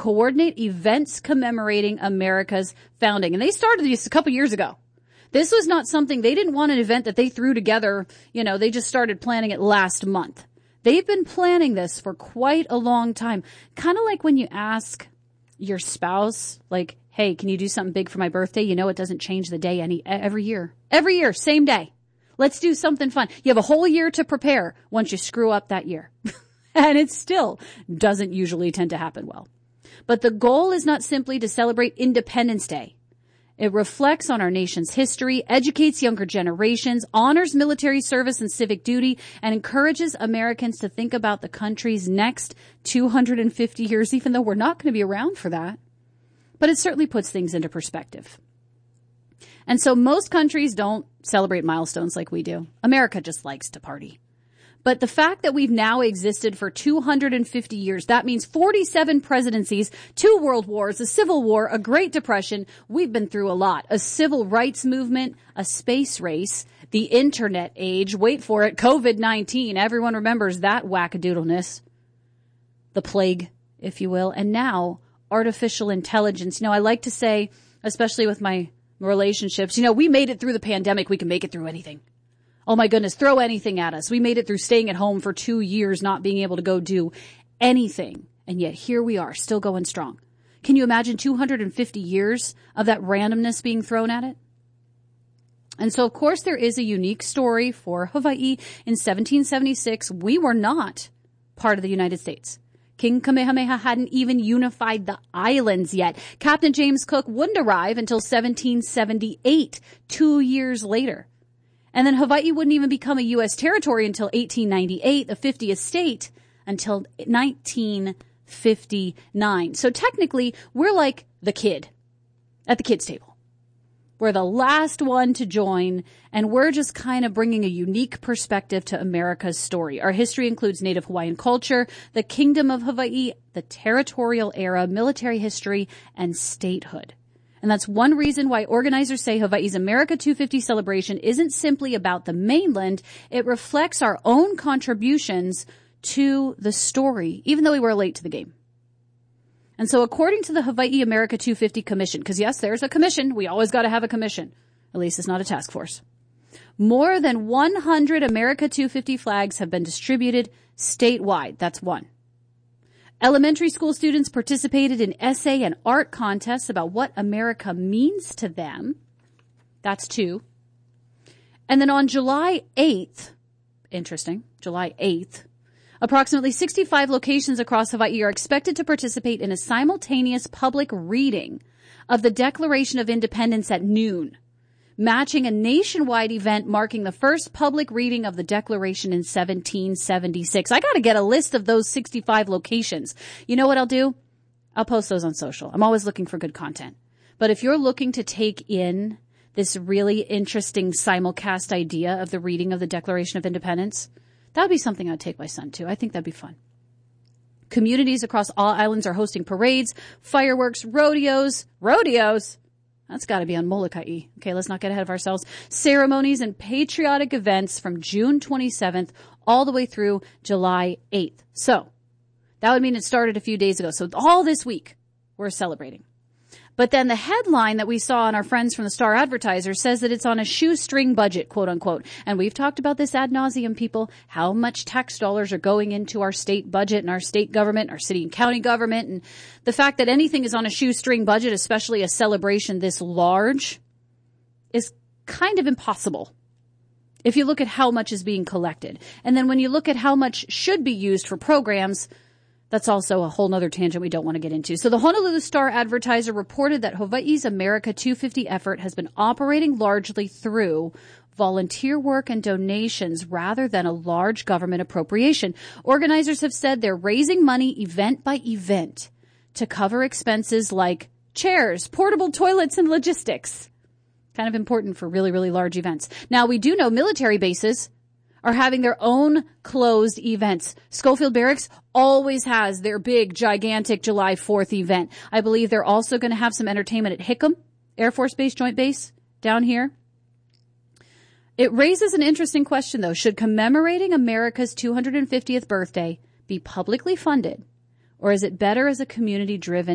coordinate events commemorating America's founding. And they started this a couple years ago. This was not something, they didn't want an event that they threw together. They just started planning it last month. They've been planning this for quite a long time. Kind of like when you ask your spouse, like, hey, can you do something big for my birthday? It doesn't change the day every year. Every year, same day. Let's do something fun. You have a whole year to prepare once you screw up that year. And it still doesn't usually tend to happen well. But the goal is not simply to celebrate Independence Day. It reflects on our nation's history, educates younger generations, honors military service and civic duty, and encourages Americans to think about the country's next 250 years, even though we're not going to be around for that. But it certainly puts things into perspective. And so most countries don't celebrate milestones like we do. America just likes to party. But the fact that we've now existed for 250 years, that means 47 presidencies, 2 world wars, a civil war, a Great Depression. We've been through a lot. A civil rights movement, a space race, the internet age. Wait for it. COVID-19. Everyone remembers that wackadoodleness. The plague, if you will. And now artificial intelligence. I like to say, especially with my relationships, we made it through the pandemic. We can make it through anything. Oh my goodness, throw anything at us. We made it through staying at home for 2 years, not being able to go do anything. And yet here we are, still going strong. Can you imagine 250 years of that randomness being thrown at it? And so, of course, there is a unique story for Hawaii. In 1776, we were not part of the United States. King Kamehameha hadn't even unified the islands yet. Captain James Cook wouldn't arrive until 1778, 2 years later. And then Hawaii wouldn't even become a U.S. territory until 1898, the 50th state, until 1959. So technically, we're like the kid at the kids' table. We're the last one to join, and we're just kind of bringing a unique perspective to America's story. Our history includes Native Hawaiian culture, the Kingdom of Hawaii, the territorial era, military history, and statehood. And that's one reason why organizers say Hawaii's America 250 celebration isn't simply about the mainland. It reflects our own contributions to the story, even though we were late to the game. And so according to the Hawaii America 250 Commission, because yes, there's a commission. We always got to have a commission. At least it's not a task force. More than 100 America 250 flags have been distributed statewide. That's one. Elementary school students participated in essay and art contests about what America means to them. That's 2. And then on July 8th, interesting, July 8th, approximately 65 locations across Hawaii are expected to participate in a simultaneous public reading of the Declaration of Independence at noon, matching a nationwide event marking the first public reading of the Declaration in 1776. I got to get a list of those 65 locations. You know what I'll do? I'll post those on social. I'm always looking for good content. But if you're looking to take in this really interesting simulcast idea of the reading of the Declaration of Independence, that would be something I'd take my son to. I think that'd be fun. Communities across all islands are hosting parades, fireworks, rodeos. That's got to be on Molokai. Okay, let's not get ahead of ourselves. Ceremonies and patriotic events from June 27th all the way through July 8th. So that would mean it started a few days ago. So all this week we're celebrating. But then the headline that we saw on our friends from the Star Advertiser says that it's on a shoestring budget, quote unquote. And we've talked about this ad nauseum, people, how much tax dollars are going into our state budget and our state government, our city and county government. And the fact that anything is on a shoestring budget, especially a celebration this large, is kind of impossible if you look at how much is being collected. And then when you look at how much should be used for programs, that's also a whole nother tangent we don't want to get into. So the Honolulu Star Advertiser reported that Hawaii's America 250 effort has been operating largely through volunteer work and donations rather than a large government appropriation. Organizers have said they're raising money event by event to cover expenses like chairs, portable toilets, and logistics. Kind of important for really, really large events. Now, we do know military bases are having their own closed events. Schofield Barracks always has their big, gigantic July 4th event. I believe they're also going to have some entertainment at Hickam Air Force Base Joint Base down here. It raises an interesting question, though. Should commemorating America's 250th birthday be publicly funded, or is it better as a community-driven